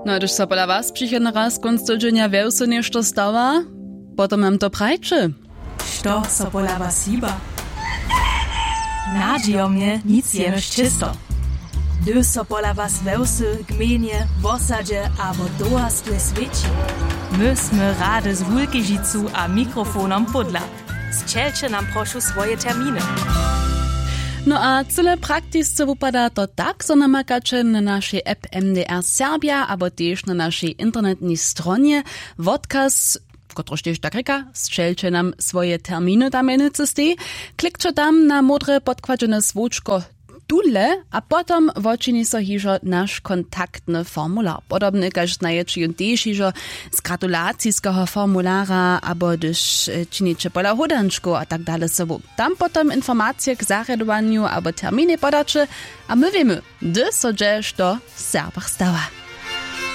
No a když so pola was přichodny raz konc tygodnia wewsu nešto stawa, potom nam to prajče. Što so pola was hiba? Nadzi o mnie nic jenoż czysto. Gdy so pola was wewsu, gminie, wosadzie abo dołastwe świeci. Myśmy rady z Wulkižicu a mikrofonom podla. Zczelcie nam prošu swoje terminy. No a cyle praktisce wypada to tak, że namakacie na naszej app MDR Serbia, abo też na naszej internetnej stronie wodkaz, kotroż też tak reka, strzelcie nam swoje terminy tam jenicysty, klikcie tam na modre podkładzione zwóczko Dule, a potom wočini so hižo naš kontaktny formular. Podobny kaž znajecie jun też hižo z gratulacijskiego formulara, abo gdyż činicie pola hodančku a tak dalej sobą. Tam potom informacje k zarядowaniu abo terminy podacie, a my wiemy, gdy so dzieje, što w Serbach stała.